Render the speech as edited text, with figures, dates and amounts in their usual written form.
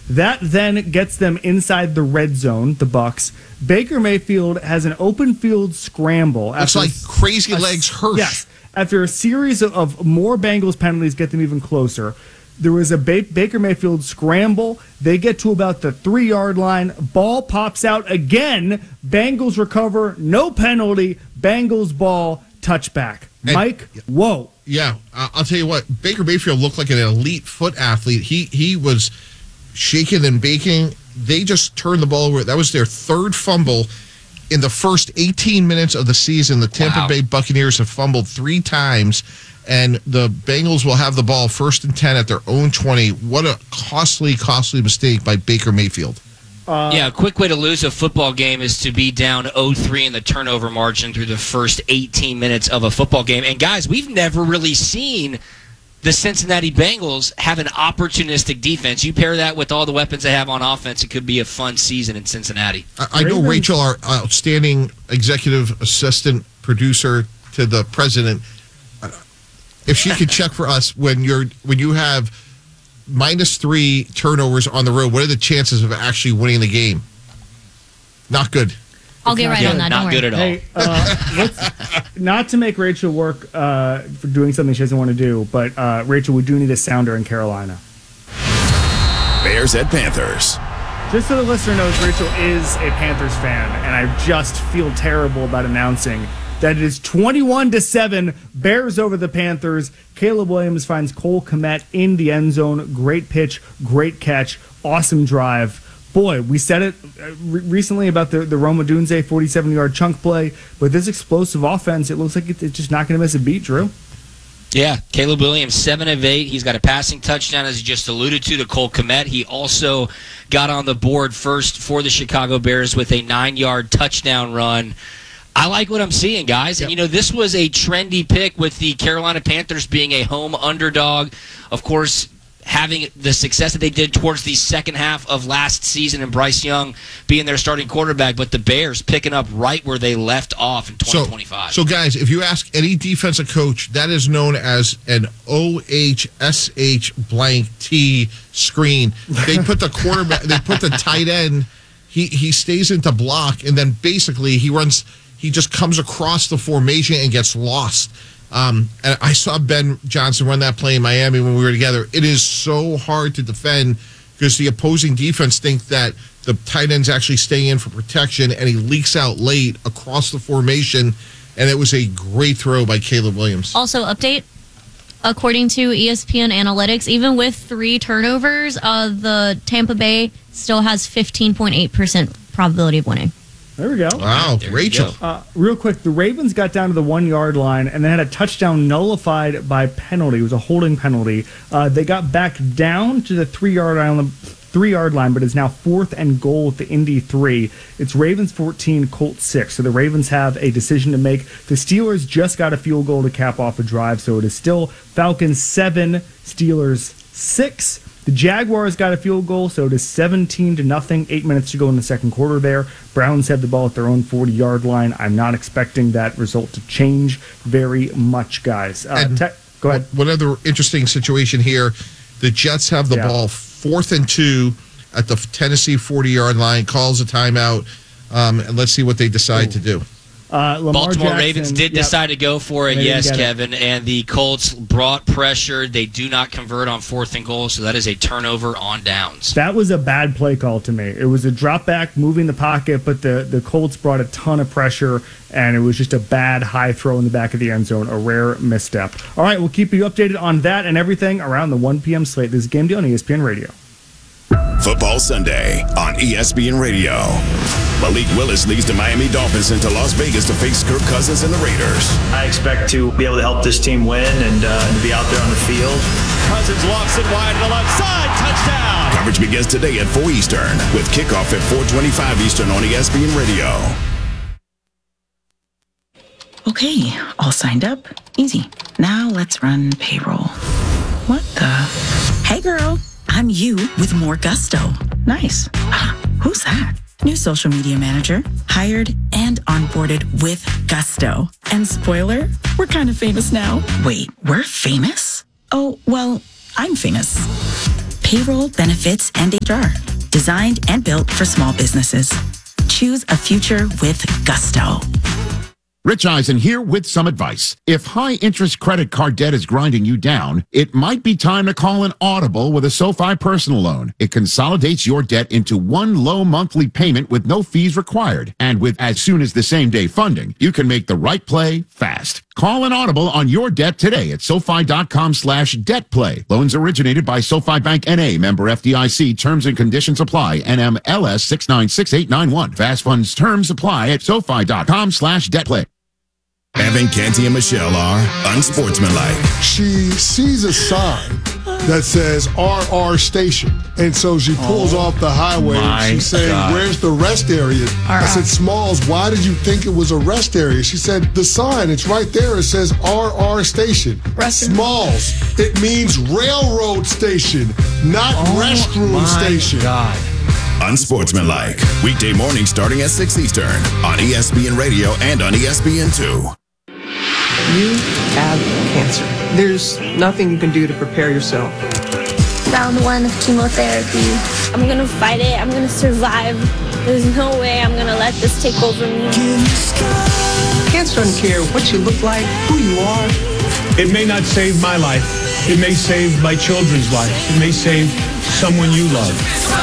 That then gets them inside the red zone, the Bucs. Baker Mayfield has an open field scramble. It's like crazy legs Hirsch. Yes. After a series of more Bengals penalties get them even closer. There was a Baker Mayfield scramble. They get to about the 3-yard line. Ball pops out again. Bengals recover. No penalty. Bengals ball. Touchback. Mike, whoa. Yeah, I'll tell you what. Baker Mayfield looked like an elite foot athlete. He was shaking and baking. They just turned the ball over. That was their third fumble in the first 18 minutes of the season. The Tampa Bay Buccaneers have fumbled 3 times. And the Bengals will have the ball 1st and 10 at their own 20. What a costly mistake by Baker Mayfield. A quick way to lose a football game is to be down 0-3 in the turnover margin through the first 18 minutes of a football game. And, guys, we've never really seen the Cincinnati Bengals have an opportunistic defense. You pair that with all the weapons they have on offense, it could be a fun season in Cincinnati. I know Rachel, our outstanding executive assistant producer to the president, if she could check for us when you have -3 turnovers on the road, what are the chances of actually winning the game? Not good. I'll get right on that. Not good at all. Hey, not to make Rachel work for doing something she doesn't want to do, but Rachel, we do need a sounder in Carolina. Bears at Panthers. Just so the listener knows, Rachel is a Panthers fan, and I just feel terrible about announcing that it is 21-7, Bears over the Panthers. Caleb Williams finds Cole Kmet in the end zone. Great pitch, great catch, awesome drive. Boy, we said it recently about the Roma Dunze 47-yard chunk play, but this explosive offense, it looks like it's just not going to miss a beat, Drew. Yeah, Caleb Williams, 7 of 8. He's got a passing touchdown, as you just alluded to Cole Kmet. He also got on the board first for the Chicago Bears with a 9-yard touchdown run. I like what I'm seeing, guys. Yep. And, this was a trendy pick with the Carolina Panthers being a home underdog. Of course, having the success that they did towards the second half of last season and Bryce Young being their starting quarterback, but the Bears picking up right where they left off in 2025. So guys, if you ask any defensive coach, that is known as an OHSH blank T screen. They put the quarterback, they put the tight end, he stays into block, and then basically he just comes across the formation and gets lost. And I saw Ben Johnson run that play in Miami when we were together. It is so hard to defend because the opposing defense think that the tight end's actually staying in for protection, and he leaks out late across the formation, and it was a great throw by Caleb Williams. Also, update. According to ESPN Analytics, even with 3 turnovers, the Tampa Bay still has 15.8% probability of winning. There we go. Wow, Rachel. Real quick, the Ravens got down to the 1-yard line and then had a touchdown nullified by penalty. It was a holding penalty. They got back down to the 3-yard line, but it's now 4th and goal at the Indy 3. It's Ravens 14, Colts 6. So the Ravens have a decision to make. The Steelers just got a field goal to cap off a drive, so it is still Falcons 7, Steelers 6. The Jaguars got a field goal, so it is 17-0. 8 minutes to go in the second quarter there. Browns have the ball at their own 40-yard line. I'm not expecting that result to change very much, guys. Go ahead. One other interesting situation here. The Jets have the ball 4th and 2 at the Tennessee 40-yard line, calls a timeout, and let's see what they decide to do. Baltimore Jackson, Ravens did decide to go for it, yes, Kevin, and the Colts brought pressure. They do not convert on 4th and goal, so that is a turnover on downs. That was a bad play call to me. It was a drop back, moving the pocket, but the Colts brought a ton of pressure, and it was just a bad high throw in the back of the end zone, a rare misstep. All right, we'll keep you updated on that and everything around the 1 p.m. slate. This is Game Day on ESPN Radio. Football Sunday on ESPN Radio. Malik Willis leads the Miami Dolphins into Las Vegas to face Kirk Cousins and the Raiders. I expect to be able to help this team win and to be out there on the field. Cousins lofts it wide to the left side. Touchdown! Coverage begins today at 4 Eastern with kickoff at 4:25 Eastern on ESPN Radio. Okay, all signed up. Easy. Now let's run payroll. What the? Hey girl, I'm you with more gusto. Nice. Who's that? New social media manager, hired and onboarded with gusto. And spoiler, we're kind of famous now. Wait, we're famous? Oh, well, I'm famous. payroll, benefits, and HR. Designed and built for small businesses. Choose a future with Gusto. Rich Eisen here with some advice. If high-interest credit card debt is grinding you down, it might be time to call an Audible with a SoFi personal loan. It consolidates your debt into one low monthly payment with no fees required. And with as soon as the same-day funding, you can make the right play fast. Call an Audible on your debt today at SoFi.com/debtplay. Loans originated by SoFi Bank N.A. Member FDIC. Terms and conditions apply. NMLS 696891. Fast funds terms apply at SoFi.com/debtplay. Evan, Canty, and Michelle are unsportsmanlike. She sees a sign that says RR Station. And so she pulls off the highway. She's saying, where's the rest area? I said, Smalls, why did you think it was a rest area? She said, the sign, it's right there. It says RR Station. Smalls, it means railroad station, not restroom station. God. Unsportsmanlike. Weekday mornings starting at 6 Eastern on ESPN Radio and on ESPN2. You have cancer. There's nothing you can do to prepare yourself. Round 1 of chemotherapy. I'm gonna fight it. I'm gonna survive. There's no way I'm gonna let this take over me. Cancer doesn't care what you look like, who you are. It may not save my life. It may save my children's lives. It may save someone you love.